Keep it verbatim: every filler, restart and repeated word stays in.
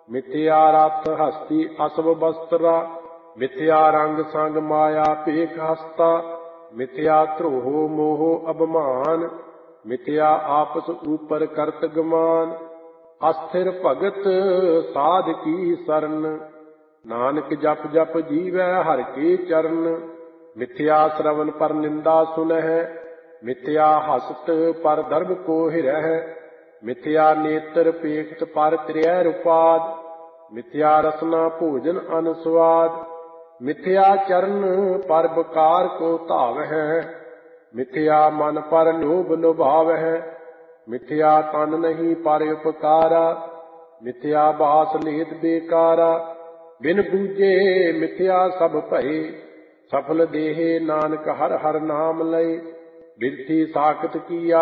ਮਿਥਿਆ ਰਥ ਹਸਤੀ ਅਸਵ ਬਸਤਰਾ, ਮਿਥਿਆ ਰੰਗ ਸੰਗ ਮਾਇਆ ਭੇਖ ਹਸਤਾ, ਮਿਥਿਆ ਧਰੋਹ ਮੋਹ ਅਭਮਾਨ, ਮਿਥਿਆ ਆਪਸ ਉਪਰ ਕਰਤ ਗਮਾਨ। ਅਸਥਿਰ ਭਗਤ ਸਾਧ ਕੀ ਸਰਨ, ਨਾਨਕ ਜਪ ਜਪ ਜੀਵੈ ਹਰਿ ਕੇ ਚਰਨ। ਮਿਥਿਆ ਸ਼ਰਵਨ ਪਰ ਨਿੰਦਾ ਸੁਨਹਿ, ਮਿਥਿਆ ਹਸਤ ਪਰ ਧਰਮ ਕੋ ਹਿਰਹਿ, ਮਿਥਿਆ ਨੇਤਰ ਪੇਖਤ ਪਰ ਤ੍ਰਿਐ ਰੁਪਾਦ, ਮਿਥਿਆ ਰਸਨਾ ਭੋਜਨ ਅਨ ਸੁਆਦ। ਮਿਥਿਆ ਚਰਨ ਪਰ ਬਕਾਰ ਕੋ ਧਾਵਹਿ, ਮਿਥਿਆ ਮਨ ਪਰ ਲੋਭ ਲੁਭਾਵਹਿ, ਮਿਥਿਆ ਤਨ ਨਹੀਂ ਪਰ ਉਪਕਾਰਾ, ਮਿਥਿਆ ਬਾਸ ਲੇਤ ਬੇਕਾਰਾ। ਬਿਨ ਬੂਝੇ ਮਿਥਿਆ ਸਭ ਭਏ, ਸਫਲ ਦੇਹ ਨਾਨਕ ਹਰਿ ਹਰਿ ਨਾਮ ਲਏ। ਬਿਰਥੀ ਸਾਖਤ ਕੀਆ